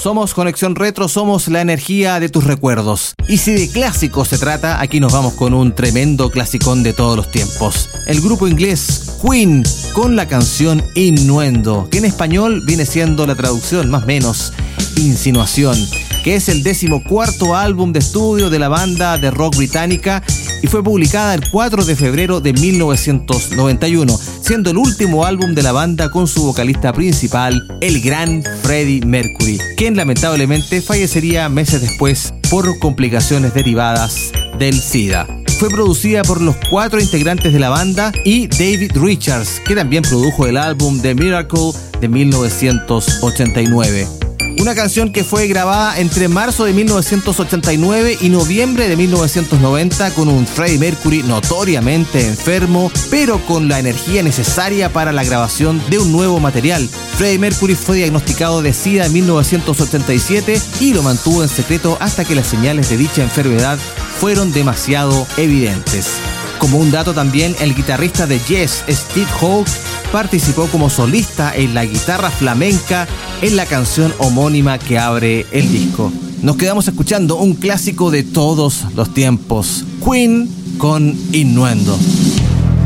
Somos Conexión Retro, somos la energía de tus recuerdos. Y si de clásicos se trata, aquí nos vamos con un tremendo clasicón de todos los tiempos. El grupo inglés Queen con la canción Innuendo, que en español viene siendo la traducción más o menos Insinuación, que es el 14º álbum de estudio de la banda de rock británica y fue publicada el 4 de febrero de 1991, siendo el último álbum de la banda con su vocalista principal, el gran Freddie Mercury, quien lamentablemente fallecería meses después por complicaciones derivadas del SIDA. Fue producida por los 4 integrantes de la banda y David Richards, que también produjo el álbum The Miracle de 1989. Una canción que fue grabada entre marzo de 1989 y noviembre de 1990 con un Freddie Mercury notoriamente enfermo, pero con la energía necesaria para la grabación de un nuevo material. Freddie Mercury fue diagnosticado de SIDA en 1987 y lo mantuvo en secreto hasta que las señales de dicha enfermedad fueron demasiado evidentes. Como un dato también, el guitarrista de Yes, Steve Howe, participó como solista en la guitarra flamenca en la canción homónima que abre el disco. Nos quedamos escuchando un clásico de todos los tiempos, Queen con Innuendo.